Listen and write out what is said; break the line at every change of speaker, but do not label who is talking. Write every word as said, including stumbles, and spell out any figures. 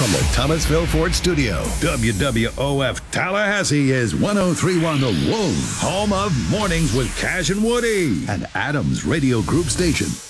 from the Thomasville Ford Studio, W W O F Tallahassee is one oh three point one The Wolf, home of Mornings with Cash and Woody, an Adams Radio Group station.